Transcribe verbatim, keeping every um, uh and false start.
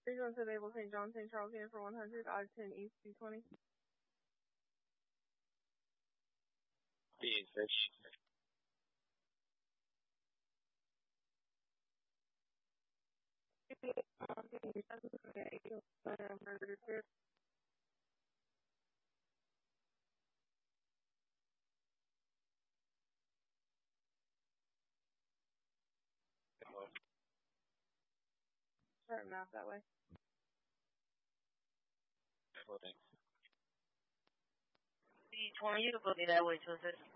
Please run to the Able Saint John Saint Charles Inn for one hundred, I ten East two twenty. Being fish. Turn map that way. Loading. C twenty, you can put me that way to assist.